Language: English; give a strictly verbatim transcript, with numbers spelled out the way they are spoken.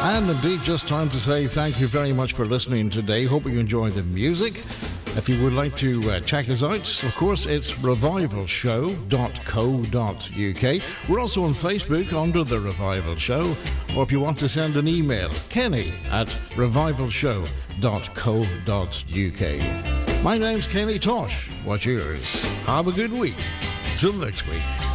And indeed, just time to say thank you very much for listening today. Hope you enjoy the music. If you would like to uh, check us out, of course, it's revival show dot co dot uk. We're also on Facebook under The Revival Show. Or if you want to send an email, Kenny at revival show dot co dot uk. My name's Kenny Tosh. What's yours? Have a good week. Till next week.